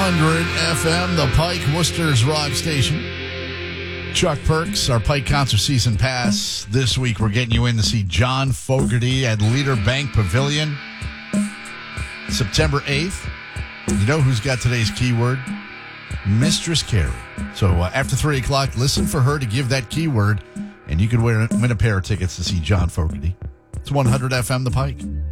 100 FM, the Pike, Worcester's rock station. Chuck Perks, our Pike concert season pass. This week we're getting you in to see John Fogerty at Leader Bank Pavilion. September 8th. You know who's got today's keyword? Mistress Carrie. So after 3 o'clock, listen for her to give that keyword, and you can win a pair of tickets to see John Fogerty. It's 100 FM, the Pike.